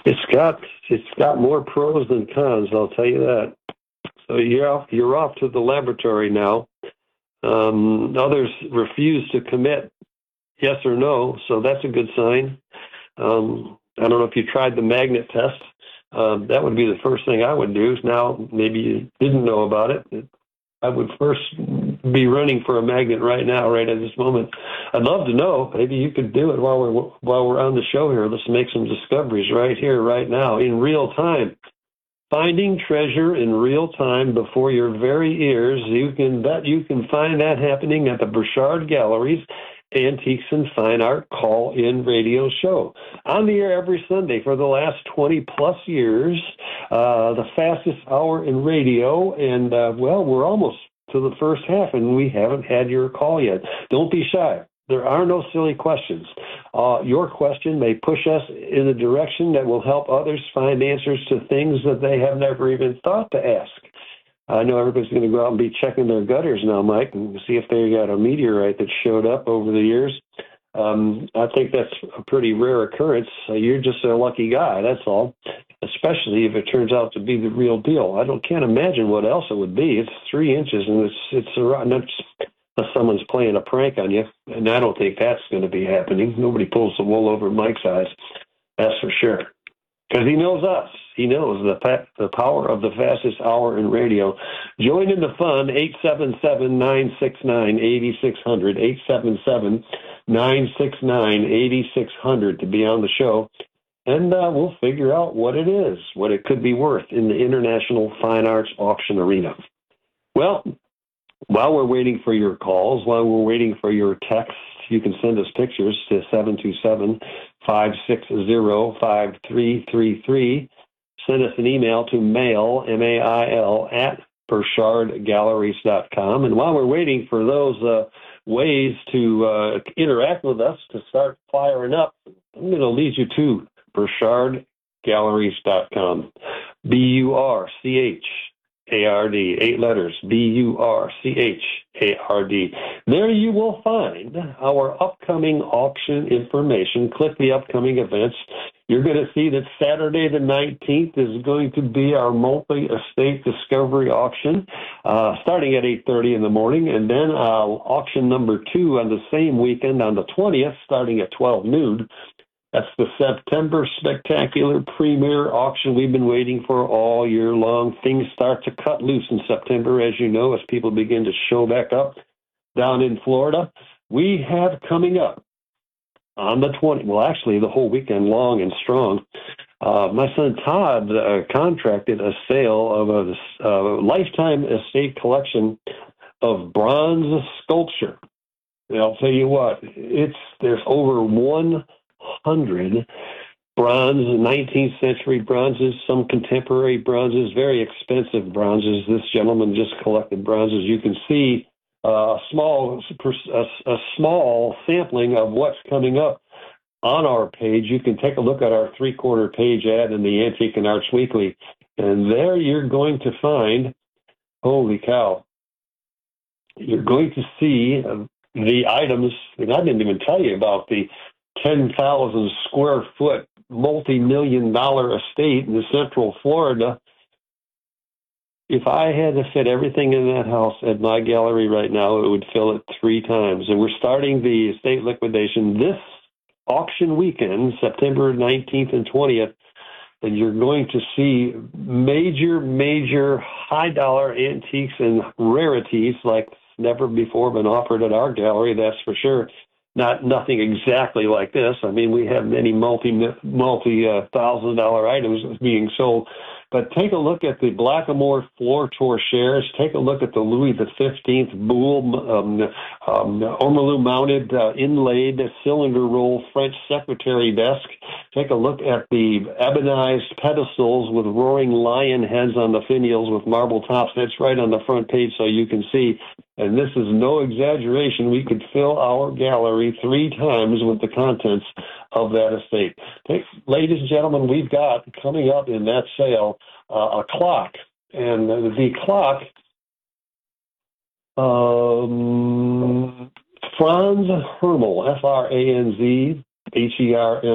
It's got more pros than cons, I'll tell you that. So you're off to the laboratory now. Others refuse to commit yes or no, so that's a good sign. I don't know if you tried the magnet test. That would be the first thing I would do. Now, maybe you didn't know about it. I would first be running for a magnet right now, right at this moment. I'd love to know. Maybe you could do it while we're on the show here. Let's make some discoveries right here, right now, in real time. Finding treasure in real time before your very ears. You can find that happening at the Burchard Galleries Antiques and Fine Art Call-In Radio Show. On the air every Sunday for the last 20-plus years, the fastest hour in radio, and, we're almost to the first half, and we haven't had your call yet. Don't be shy. There are no silly questions. Your question may push us in a direction that will help others find answers to things that they have never even thought to ask. I know everybody's going to go out and be checking their gutters now, Mike, and see if they got a meteorite that showed up over the years. I think that's a pretty rare occurrence. You're just a lucky guy, that's all, especially if it turns out to be the real deal. Can't imagine what else it would be. It's 3 inches, and it's unless someone's playing a prank on you, and I don't think that's going to be happening. Nobody pulls the wool over Mike's eyes, that's for sure. Because he knows us. He knows the power of the fastest hour in radio. Join in the fun, 877-969-8600, 877-969-8600 to be on the show. And we'll figure out what it is, what it could be worth in the International Fine Arts Auction Arena. Well, while we're waiting for your calls, while we're waiting for your texts, you can send us pictures to 727-560-5333. Send us an email to mail, M-A-I-L, at BurchardGalleries.com. And while we're waiting for those ways to interact with us, to start firing up, I'm going to lead you to BurchardGalleries.com. BURCHARD, 8 letters, BURCHARD. There you will find our upcoming auction information. Click the upcoming events. You're going to see that Saturday the 19th is going to be our multi-estate discovery auction, starting at 8:30 in the morning, and then auction number 2 on the same weekend on the 20th, starting at 12 noon. That's the September Spectacular Premier Auction we've been waiting for all year long. Things start to cut loose in September, as you know, as people begin to show back up down in Florida. We have coming up on the 20th, well, actually the whole weekend long and strong, my son Todd contracted a sale of a lifetime estate collection of bronze sculpture. And I'll tell you what, there's over 100 bronze, 19th century bronzes, some contemporary bronzes, very expensive bronzes. This gentleman just collected bronzes. You can see a small sampling of what's coming up on our page. You can take a look at our 3-quarter page ad in the Antique and Arts Weekly, and there you're going to find, holy cow, you're going to see the items, and I didn't even tell you about the 10,000 square foot multi-million-dollar estate in Central Florida. If I had to fit everything in that house at my gallery right now, it would fill it 3 times. And we're starting the estate liquidation this auction weekend, September 19th and 20th, and you're going to see major high-dollar antiques and rarities like never before been offered at our gallery, that's for sure. Nothing exactly like this. I mean, we have many multi-thousand-dollar items being sold. But take a look at the Blackamoor floor tour chairs. Take a look at the Louis XV Boule ormolu-mounted, inlaid cylinder roll French secretary desk. Take a look at the ebonized pedestals with roaring lion heads on the finials with marble tops. That's right on the front page so you can see. And this is no exaggeration. We could fill our gallery 3 times with the contents of that estate. Ladies and gentlemen, we've got coming up in that sale a clock. And the clock, Franz Hermel, Franz Hermel,